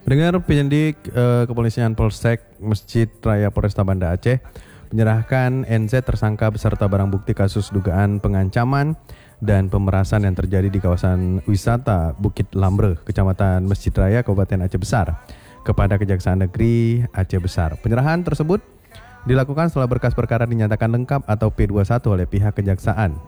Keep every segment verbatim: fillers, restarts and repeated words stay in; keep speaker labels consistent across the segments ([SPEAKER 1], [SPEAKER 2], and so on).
[SPEAKER 1] Pendengar, penyidik eh, kepolisian Polsek Masjid Raya Polresta Banda Aceh menyerahkan N Z tersangka beserta barang bukti kasus dugaan pengancaman dan pemerasan yang terjadi di kawasan wisata Bukit Lambre, Kecamatan Masjid Raya, Kabupaten Aceh Besar, kepada Kejaksaan Negeri Aceh Besar. Penyerahan tersebut dilakukan setelah berkas perkara dinyatakan lengkap atau P dua puluh satu oleh pihak Kejaksaan.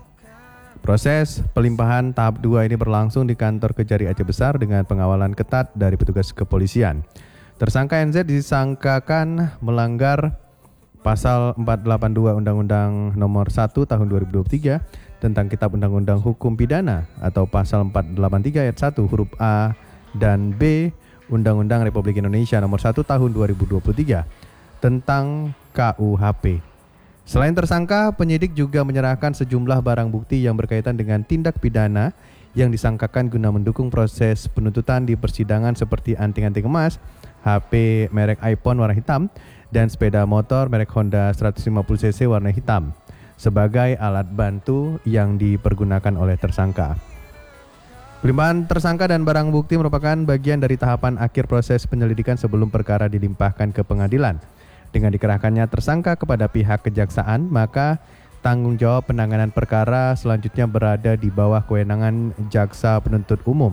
[SPEAKER 1] Proses pelimpahan tahap dua ini berlangsung di kantor Kejari Aceh Besar dengan pengawalan ketat dari petugas kepolisian. Tersangka N Z disangkakan melanggar pasal empat ratus delapan puluh dua Undang-Undang Nomor satu Tahun dua ribu dua puluh tiga tentang Kitab Undang-Undang Hukum Pidana atau pasal empat ratus delapan puluh tiga ayat satu huruf A dan B Undang-Undang Republik Indonesia Nomor satu Tahun dua ribu dua puluh tiga tentang K U H P. Selain tersangka, penyidik juga menyerahkan sejumlah barang bukti yang berkaitan dengan tindak pidana yang disangkakan guna mendukung proses penuntutan di persidangan seperti anting-anting emas, H P merek iPhone warna hitam, dan sepeda motor merek Honda seratus lima puluh cc warna hitam sebagai alat bantu yang dipergunakan oleh tersangka. Pelimpahan tersangka dan barang bukti merupakan bagian dari tahapan akhir proses penyelidikan sebelum perkara dilimpahkan ke pengadilan. Dengan dikerahkannya tersangka kepada pihak kejaksaan, maka tanggung jawab penanganan perkara selanjutnya berada di bawah kewenangan jaksa penuntut umum.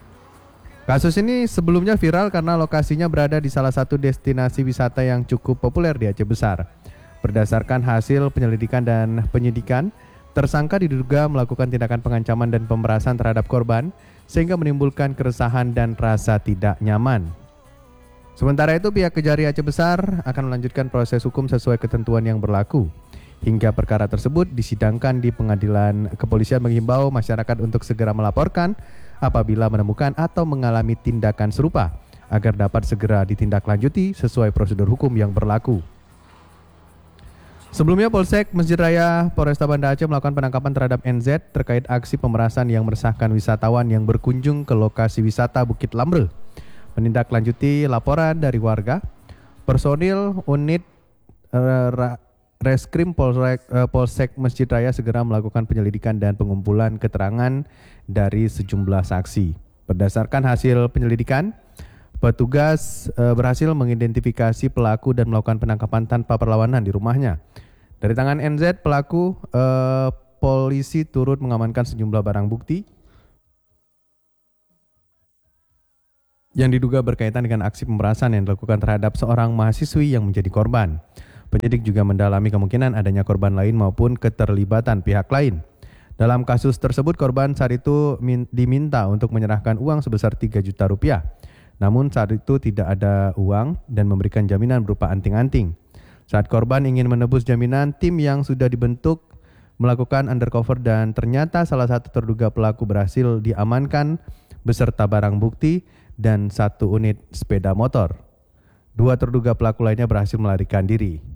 [SPEAKER 1] Kasus ini sebelumnya viral karena lokasinya berada di salah satu destinasi wisata yang cukup populer di Aceh Besar. Berdasarkan hasil penyelidikan dan penyidikan, tersangka diduga melakukan tindakan pengancaman dan pemerasan terhadap korban sehingga menimbulkan keresahan dan rasa tidak nyaman. Sementara itu, pihak Kejari Aceh Besar akan melanjutkan proses hukum sesuai ketentuan yang berlaku. Hingga perkara tersebut disidangkan di pengadilan, kepolisian menghimbau masyarakat untuk segera melaporkan apabila menemukan atau mengalami tindakan serupa agar dapat segera ditindaklanjuti sesuai prosedur hukum yang berlaku. Sebelumnya, Polsek Masjid Raya Polresta Banda Aceh melakukan penangkapan terhadap N Z terkait aksi pemerasan yang meresahkan wisatawan yang berkunjung ke lokasi wisata Bukit Lambre. Menindaklanjuti laporan dari warga, personil unit uh, Reskrim Polsek, uh, Polsek Masjid Raya segera melakukan penyelidikan dan pengumpulan keterangan dari sejumlah saksi. Berdasarkan hasil penyelidikan, petugas uh, berhasil mengidentifikasi pelaku dan melakukan penangkapan tanpa perlawanan di rumahnya. Dari tangan N Z, pelaku uh, polisi turut mengamankan sejumlah barang bukti yang diduga berkaitan dengan aksi pemerasan yang dilakukan terhadap seorang mahasiswi yang menjadi korban. Penyidik juga mendalami kemungkinan adanya korban lain maupun keterlibatan pihak lain. Dalam kasus tersebut, korban saat itu diminta untuk menyerahkan uang sebesar tiga juta rupiah. Namun saat itu tidak ada uang dan memberikan jaminan berupa anting-anting. Saat korban ingin menebus jaminan, tim yang sudah dibentuk melakukan undercover dan ternyata salah satu terduga pelaku berhasil diamankan beserta barang bukti dan satu unit sepeda motor. Dua terduga pelaku lainnya berhasil melarikan diri.